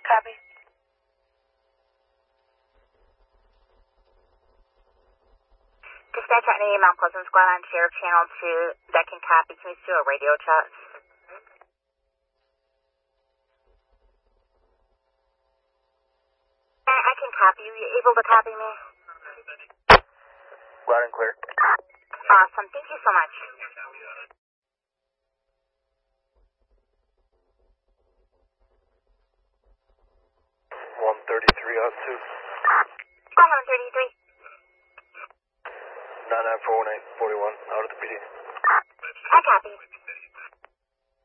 Copy. Dispatch at Mount Pleasant Squad on Sheriff Channel 2. That can copy. Can we do a radio chat? I can copy you. You able to copy me? Loud and clear. Awesome. Thank you so much. 133 out 2. 133. 9941841 out of the PD. I copy.